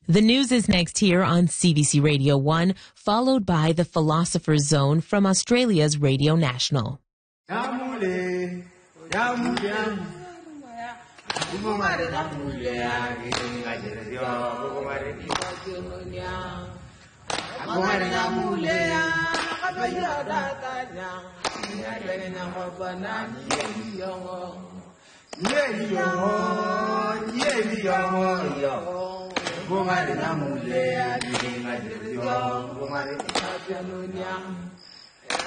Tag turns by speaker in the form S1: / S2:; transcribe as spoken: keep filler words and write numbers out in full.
S1: The news is next here on C B C Radio one, followed by the Philosopher's Zone from Australia's Radio National.
S2: Gumari na mule, adi ngadi yo, gumari na mule,